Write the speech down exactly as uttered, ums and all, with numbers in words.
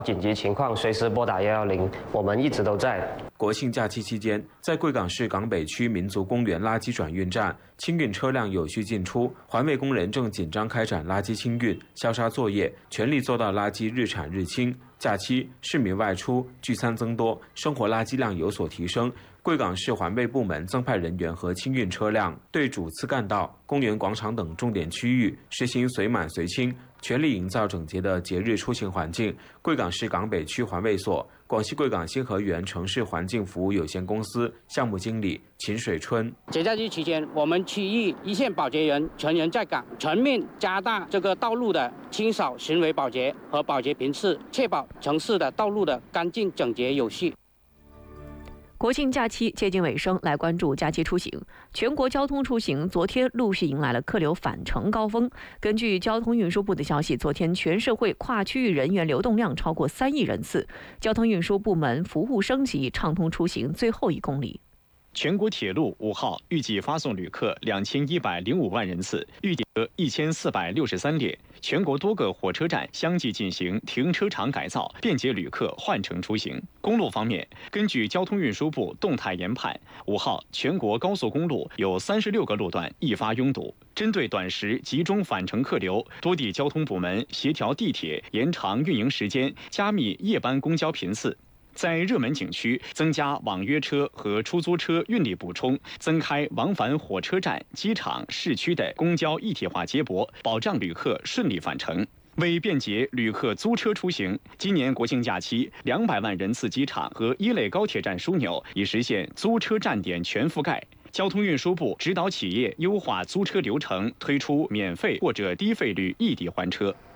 紧急情况随时拨打幺幺零，我们一直都在。 国庆假期期间，在贵港市港北区民族公园垃圾转运站，清运车辆有序进出，环卫工人正紧张开展垃圾清运、消杀作业，全力做到垃圾日产日清。假期市民外出聚餐增多，生活垃圾量有所提升。贵港市环卫部门增派人员和清运车辆，对主次干道、公园广场等重点区域实行随满随清，全力营造整洁的节日出行环境。贵港市港北区环卫所、广西贵港新河源城市环境服务有限公司项目经理秦水春： 节假日期间，我们区域一线保洁员全员在岗，全面加大这个道路的清扫、行为保洁和保洁频次，确保城市的道路的干净、整洁、有序。 国庆假期接近尾声，来关注假期出行。全国交通出行昨天陆续迎来了客流返程高峰。根据交通运输部的消息，昨天全社会跨区域人员流动量超过三亿人次，交通运输部门服务升级，畅通出行最后一公里。 全国铁路五号预计发送旅客两千一百零五万人次，预计一千四百六十三列。全国多个火车站相继进行停车场改造，便捷旅客换乘出行。公路方面，根据交通运输部动态研判，五号全国高速公路有三十六个路段易发拥堵。针对短时集中返程客流，多地交通部门协调地铁延长运营时间，加密夜班公交频次。在热门景区增加网约车和出租车运力补充，增开往返火车站、机场、市区的公交一体化接驳，保障旅客顺利返程。为便捷旅客租车出行，今年国庆假期两百万人次机场和一类高铁站枢纽已实现租车站点全覆盖。交通运输部指导企业优化租车流程，推出免费或者低费率异地还车。